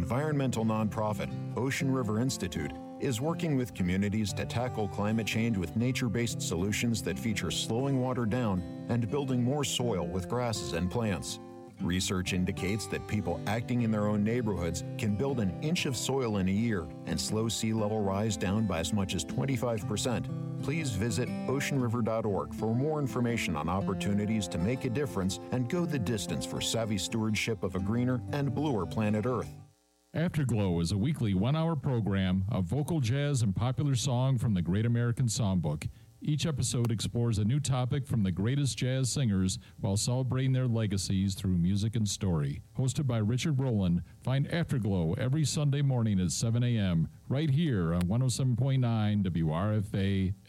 environmental nonprofit Ocean River Institute is working with communities to tackle climate change with nature-based solutions that feature slowing water down and building more soil with grasses and plants. Research indicates that people acting in their own neighborhoods can build an inch of soil in a year and slow sea level rise down by as much as 25%. Please visit oceanriver.org for more information on opportunities to make a difference and go the distance for savvy stewardship of a greener and bluer planet Earth. Afterglow is a weekly one-hour program of vocal jazz and popular song from the Great American Songbook. Each episode explores a new topic from the greatest jazz singers while celebrating their legacies through music and story. Hosted by Richard Rowland, find Afterglow every Sunday morning at 7 a.m. right here on 107.9 WRFA